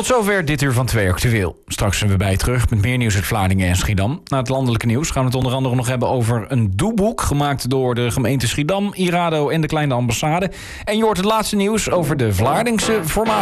Tot zover dit uur van 2 Actueel. Straks zijn we bij je terug met meer nieuws uit Vlaardingen en Schiedam. Na het landelijke nieuws gaan we het onder andere nog hebben over een doeboek gemaakt door de gemeente Schiedam, Irado en de Kleine Ambassade. En je hoort het laatste nieuws over de Vlaardingse formatie.